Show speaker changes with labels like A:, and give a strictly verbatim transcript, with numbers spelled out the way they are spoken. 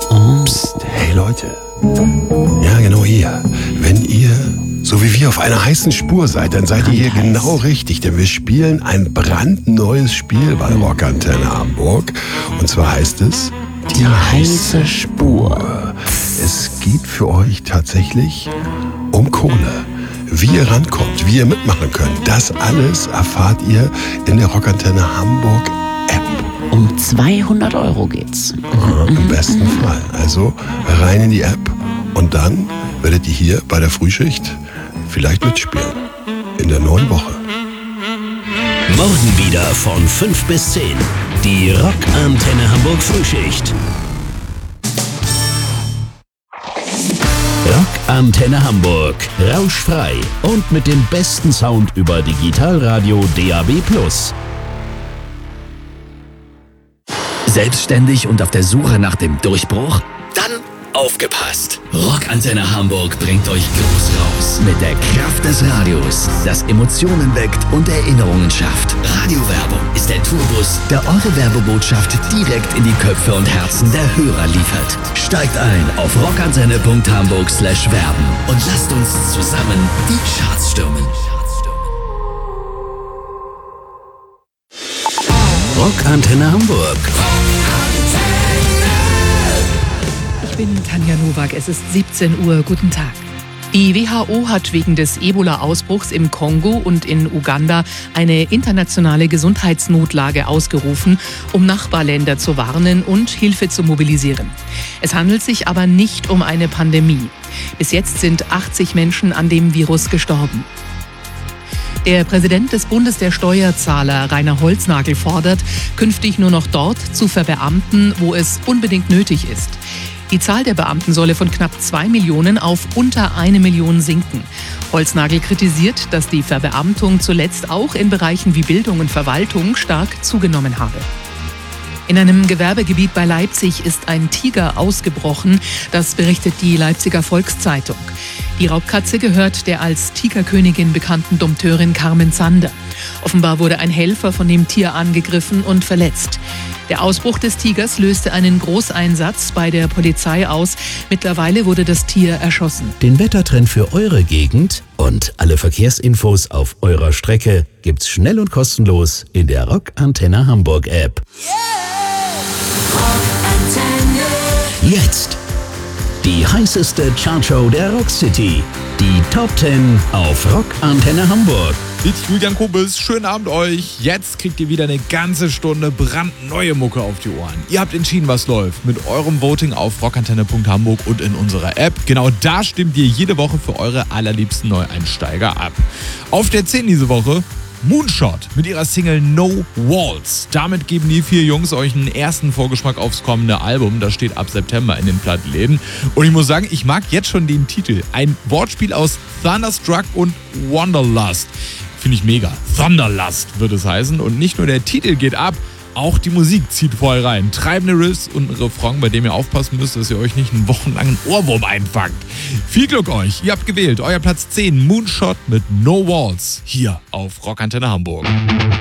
A: Psst, hey Leute. Ja, genau hier. Wenn ihr, so wie wir, auf einer heißen Spur seid, dann seid ihr hier genau richtig. Denn wir spielen ein brandneues Spiel bei Rockantenne Hamburg. Und zwar heißt es
B: Die heiße Spur.
A: Es geht für euch tatsächlich um Kohle. Wie ihr rankommt, wie ihr mitmachen könnt, das alles erfahrt ihr in der Rockantenne Hamburg App.
B: Um zweihundert Euro geht's.
A: Ja, im besten Fall. Also rein in die App und dann werdet ihr hier bei der Frühschicht vielleicht mitspielen. In der neuen Woche.
C: Morgen wieder von fünf bis zehn. Die Rockantenne Hamburg Frühschicht. Rockantenne Hamburg. Rauschfrei und mit dem besten Sound über Digitalradio D A B plus. Selbstständig und auf der Suche nach dem Durchbruch? Dann aufgepasst! Rockantenne Hamburg bringt euch groß raus. Mit der Kraft des Radios, das Emotionen weckt und Erinnerungen schafft. Radiowerbung ist der Tourbus, der eure Werbebotschaft direkt in die Köpfe und Herzen der Hörer liefert. Steigt ein auf rockantenne punkt hamburg slash werben und lasst uns zusammen die Charts stürmen. Rockantenne Hamburg.
D: Ich bin Tanja Nowak, es ist siebzehn Uhr, guten Tag. Die W H O hat wegen des Ebola-Ausbruchs im Kongo und in Uganda eine internationale Gesundheitsnotlage ausgerufen, um Nachbarländer zu warnen und Hilfe zu mobilisieren. Es handelt sich aber nicht um eine Pandemie. Bis jetzt sind achtzig Menschen an dem Virus gestorben. Der Präsident des Bundes der Steuerzahler, Rainer Holznagel, fordert, künftig nur noch dort zu verbeamten, wo es unbedingt nötig ist. Die Zahl der Beamten solle von knapp zwei Millionen auf unter eine Million sinken. Holznagel kritisiert, dass die Verbeamtung zuletzt auch in Bereichen wie Bildung und Verwaltung stark zugenommen habe. In einem Gewerbegebiet bei Leipzig ist ein Tiger ausgebrochen, das berichtet die Leipziger Volkszeitung. Die Raubkatze gehört der als Tigerkönigin bekannten Dompteurin Carmen Zander. Offenbar wurde ein Helfer von dem Tier angegriffen und verletzt. Der Ausbruch des Tigers löste einen Großeinsatz bei der Polizei aus. Mittlerweile wurde das Tier erschossen.
C: Den Wettertrend für eure Gegend und alle Verkehrsinfos auf eurer Strecke gibt's schnell und kostenlos in der Rockantenne Hamburg App. Jetzt die heißeste Chartshow der Rockcity. Die Top zehn auf Rockantenne Hamburg.
E: Ich, Julian Kobus, schönen Abend euch. Jetzt kriegt ihr wieder eine ganze Stunde brandneue Mucke auf die Ohren. Ihr habt entschieden, was läuft. Mit eurem Voting auf rockantenne punkt hamburg und in unserer App. Genau da stimmt ihr jede Woche für eure allerliebsten Neueinsteiger ab. Auf der zehn diese Woche Moonshot mit ihrer Single No Walls. Damit geben die vier Jungs euch einen ersten Vorgeschmack aufs kommende Album. Das steht ab September in den Plattenläden. Und ich muss sagen, ich mag jetzt schon den Titel. Ein Wortspiel aus Thunderstruck und Wanderlust. Finde ich mega. Thunderlust wird es heißen. Und nicht nur der Titel geht ab, auch die Musik zieht voll rein. Treibende Riffs und ein Refrain, bei dem ihr aufpassen müsst, dass ihr euch nicht einen wochenlangen Ohrwurm einfangt. Viel Glück euch. Ihr habt gewählt. Euer Platz zehn, Moonshot mit No Walls. Hier auf Rockantenne Hamburg.